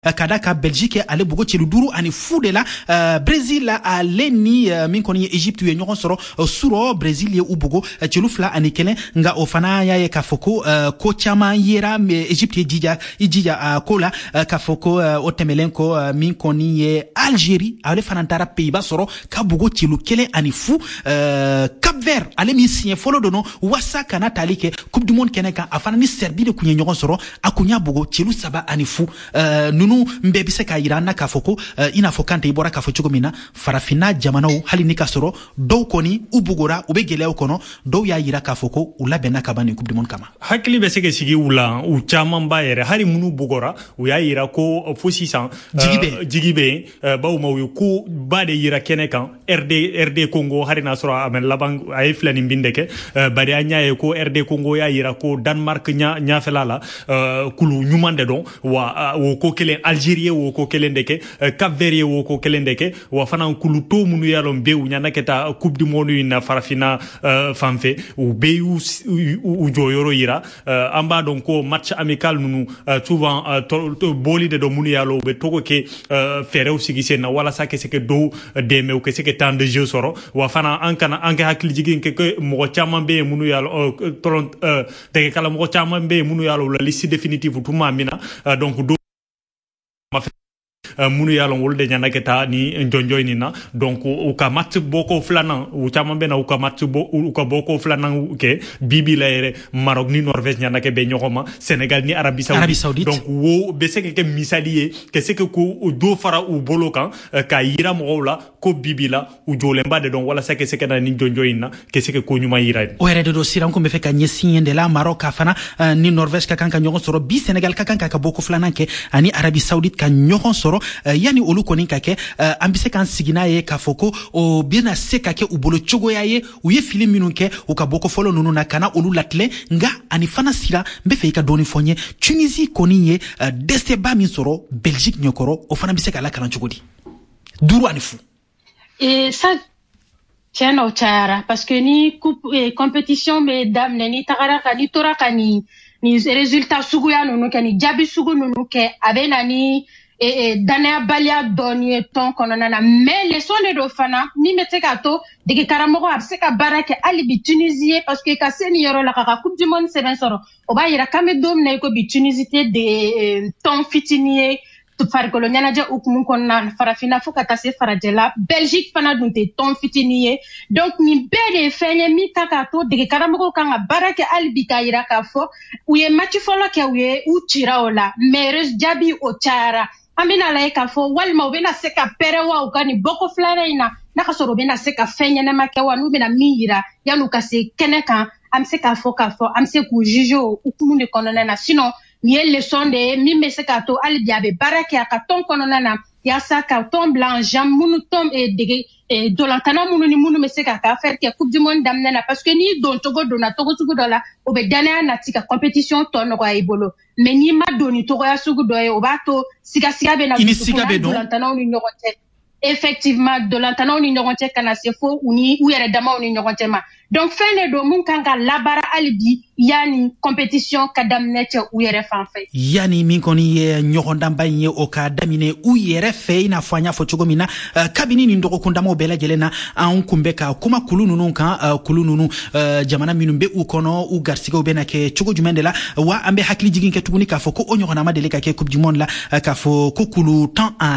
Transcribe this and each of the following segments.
kadaka Belgique ale bugo celu duru ani fu de la Brésil ale ni min koni Egypte ye ɲɔgɔn sɔrɔ suro Brésil ye u bugo celu fila ani kelen nga o fana y'a ye k'a fɔ ko ko caman yera mais Egypte ye jija ko la k'a fɔ ko o tɛmɛlen ko min kɔni ye Algérie ale fana taara Pays-Bas sɔrɔ ka bugo celu kelen ani fu Cap-Vert ale min siɲɛ fɔlɔ dono wasa kana tali kɛ Coupe du Monde kɛnɛ kan a fana ni Serbie de kun ye ɲɔgɔn sɔrɔ a kun y'a bugo celu saba ani fu nunu bɛɛ bɛ se k'a yira an na k'a fɔ ko i n'a fɔ Kante i bɔra k'a fɔ cogo min na farafinna jamanaw hali ni ka sɔrɔ dɔw kɔni u bugora u bɛ gɛlɛyaw kɔnɔ dɔw y'a yira k'a fɔ ko u labɛnna ka ban ni Coupe du Monde kama hakili bɛ se ka sigi u la u caman ba yɛrɛ hali minnu bugora u y'a yira ko fo sisan jigi bɛ yen bawo ma u ye ko ba de yira kɛnɛ kan RD Congo hali n'a sɔrɔ a mɛ laban a ye filɛ nin bin de kɛ bari an y'a ye ko RD Congo y'a yira ko Danemark ɲɛfɛla la kulu ɲuman de dɔn wa o ko kelen Algérie ye o ko kelen de kɛ Cap-Vert ye o ko kelen de kɛ wa fana kulu to minnu y'a lɔn bɛ u ɲana ka taa Coupe du Monde in na farafinna fan fɛ u bɛ u jɔyɔrɔ yira an b'a dɔn ko match amical ninnu souvent boli de dɔn minnu y'a lɔn u bɛ togo kɛ fɛɛrɛw sigi sen na walasa ka se ka dɔw dɛmɛ u ka se ka temps de jeu sɔrɔ wa fana an ka hakili jigin kɛ mɔgɔ caman bɛ yen minnu y'a lɔn dɛgɛkala mɔgɔ caman bɛ yen minnu y'a lɔn la liste définitive tuma min na donc munu y'a lɔn olu de ɲana ka taa ni jɔnjɔn nin na donc u ka match bɔko filanan u caman bɛ na u ka bɔko filanan kɛ bibi la yɛrɛ Maroc ni Norvège ɲana ka bɛn ɲɔgɔn ma Sénégal ni Arabie Saoudite donc wo bɛ se ka kɛ misali ye ka se ka ko dɔ fara u bolo kan k'a yira mɔgɔw la ko bibi la u jɔlenba de dɔn walasa ka se ka na ni jɔnjɔn in na ka se ka ko ɲuman yira o yɛrɛ de don siran kun bɛ fɛ ka ɲɛsin yen de la Maroc ka fana ni Norvège ka kan ka ɲɔgɔn sɔrɔ bi Sénégal ka kan ka bɔko filanan kɛ ani Arabie Saoudite ka ɲɔgɔn sɔrɔ yani olu kɔni ka kɛ an bɛ se k'an sigi n'a ye k'a fɔ ko o bɛna se ka kɛ u bolo cogoya ye u ye fili minnu kɛ u ka bɔko fɔlɔ ninnu na kana olu latilen nga ani fana sira n bɛ fɛ i ka dɔɔni fɔ n ye Tunisie kɔni ye dɛsɛba min sɔrɔ Belgique ɲɛkɔrɔ o fana bɛ se ka lakalan cogo di 5 ani fu ça tiɲɛ na o cayara parce que ni compétition bɛ daminɛ ni tagara ka ni tora ka ni résultat suguya ninnu kɛ ni jaabi sugu ninnu kɛ a bɛ na ni danayabaliya dɔɔni ye tɔn kɔnɔna na mais leçon de do fana min bɛ se k'a to dege karamɔgɔ a bɛ se ka baara kɛ hali bi Tunisie ye parce que ka se nin yɔrɔ la ka Coupe du Monde sɛbɛn sɔrɔ o b'a yira k'an bɛ don min na i ko bi Tunisie tɛ tɔn fitinin ye farikolo ɲɛnajɛ hukumu kɔnɔna na farafinna fo ka taa se farajɛ la Belgique fana dun tɛ tɔn fitinin ye donc nin bɛɛ de ye fɛn ye min kan k'a to dege karamɔgɔw kan ka baara kɛ hali bi k'a yira k'a fɔ u ye match fɔlɔ kɛ u cira o la mais jaabi o cayara an bɛna lajɛ k'a fɔ walima u bɛna se ka pɛrɛ wa u ka nin bɔko filanan in na n'a ka sɔrɔ u bɛna se ka fɛn ɲɛnama kɛ wa n'u bɛna min yira yan'u ka se kɛnɛ kan an bɛ se k'a fɔ an bɛ se k'u juger o hukumu de kɔnɔna na sinon nin ye leçon de ye min bɛ se k'a to hali bi a bɛ baara kɛ a ka tɔn kɔnɔna na yaasa ka tɔn bila en jambe minnu tɔn dege dolantana minnu ni minnu bɛ se k'a ka affaire kɛ Coupe du Monde daminɛ na parce que n'i don cogo donna togo sugu dɔ la o bɛ danaya nati ka compétition tɔ nɔgɔya i bolo mais n'i ma don ni togoya sugu dɔ ye o b'a to sigasiga bɛ na dusukun dolantanaw ni ɲɔgɔn cɛ effectivement dolantanaw ni ɲɔgɔn cɛ kana se fo u yɛrɛ damaw ni ɲɔgɔn cɛ ma donc fɛn de don mun kan ka labaara hali bi yani compétition ka daminɛ cɛ u yɛrɛ fan fɛ yani min kɔni ye ɲɔgɔndanba in ye o ka daminɛ u yɛrɛ fɛ i n'a fɔ an y'a fɔ cogo min na kabini nin dɔgɔkun damaw bɛɛ lajɛlen na an kun bɛ ka kuma kulu ninnu kan kulu ninnu jamana minnu bɛ u kɔnɔ u garisigɛw bɛna kɛ cogo jumɛn de la wa an bɛ hakili jigin kɛ tuguni k'a fɔ ko o ɲɔgɔnna ma deli ka kɛ Coupe du Monde la k'a fɔ ko kulu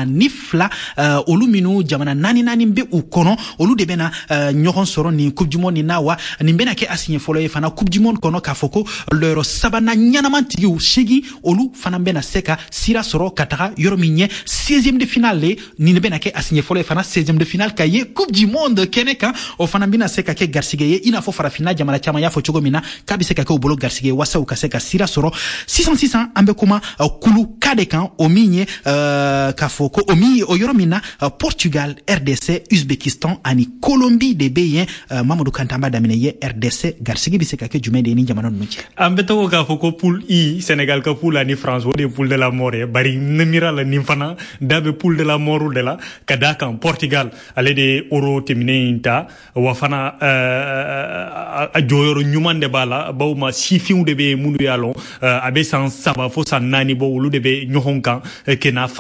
12 olu minnu jamana naani bɛ u kɔnɔ olu de bɛna ɲɔgɔn sɔrɔ nin Coupe du Monde na wa nin bɛna kɛ a siɲɛ fɔlɔ ye fana Coupe du Monde kɔnɔ k'a fɔ ko lɔyɔrɔ sabanan ɲɛnaman tigiw 8 olu fana bɛna se ka sira sɔrɔ ka taga yɔrɔ min ye 16e de finale nin bɛna kɛ a siɲɛ fɔlɔ ye fana 16e de finale ka ye Coupe du Monde kɛnɛ kan o fana bɛna se ka kɛ garisɛgɛ ye i n'a fɔ farafinna jamana caman y'a fɔ cogo min na k'a bɛ se ka kɛ u bolo garisɛgɛ ye wasa u ka se ka sira sɔrɔ sisan an bɛ kuma kulu ka de kan o min ye k'a fɔ ko o min ye o yɔrɔ min na Portugal, RDC, Uzbekistan ani Colombie de bɛ yen Mamadou Kante an b'a daminɛ ye RDC garisɛgɛ bɛ se ka kɛ jumɛn de ye ni jamana ninnu cɛ an bɛ tɔgɔ k'a fɔ ko poule I Sénégal ka poule ani France o de ye poule de la mort ye bari ne mira la nin fana da bɛ poule de la mort de la ka d'a kan Portugal ale de ye euro tɛmɛnen in ta wa fana a jɔyɔrɔ ɲuman de b'a la bawo ma sifinw de bɛ minnu y'a lɔn a bɛ san 3 fo san 4 bɔ olu de bɛ ɲɔgɔn kan kɛ n'a